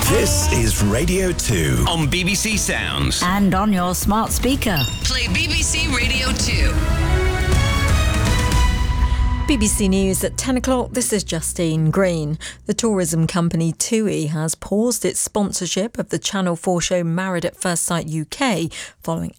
This is Radio 2 on BBC Sounds. And on your smart speaker. Play BBC Radio 2. BBC News at 10 o'clock, this is Justine Green. The tourism company TUI has paused its sponsorship of the Channel 4 show Married at First Sight UK following